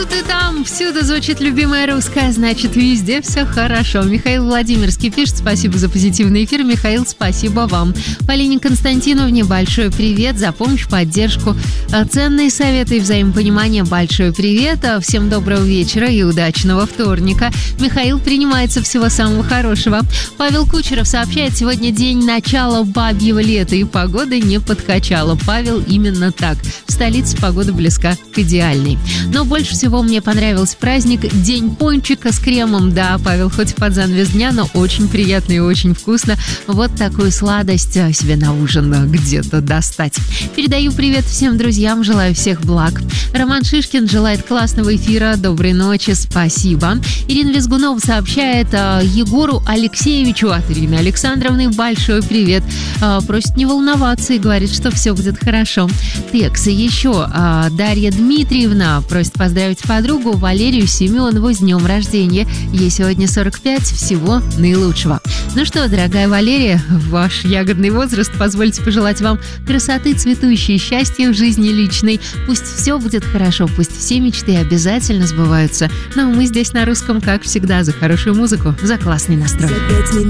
тут и там, всюду звучит любимая русская, значит, везде все хорошо. Михаил Владимирский пишет: спасибо за позитивный эфир. Михаил, спасибо вам. Полине Константиновне большой привет за помощь, поддержку, ценные советы и взаимопонимание. Большой привет. Всем доброго вечера и удачного вторника. Михаил, принимается, всего самого хорошего. Павел Кучеров сообщает: сегодня день начала бабьего лета, и погода не подкачала. Павел, именно так. В столице погода близка к идеальной. Но больше всего мне понравился праздник День пончика с кремом. Да, Павел, хоть под занавес дня, но очень приятно и очень вкусно. Вот такую сладость себе на ужин где-то достать. Передаю привет всем друзьям, желаю всех благ. Роман Шишкин желает классного эфира. Доброй ночи, спасибо. Ирина Визгунова сообщает Егору Алексеевичу от Ирины Александровны большой привет. Просит не волноваться и говорит, что все будет хорошо. Текс, еще Дарья Дмитриевна просит поздравить подругу Валерию Семенову с днем рождения. Ей сегодня 45, всего наилучшего. Ну что, дорогая Валерия, в ваш ягодный возраст позвольте пожелать вам красоты, цветущей, счастья в жизни личной. Пусть все будет хорошо, пусть все мечты обязательно сбываются. Но мы здесь на русском, как всегда, за хорошую музыку, за классный настрой.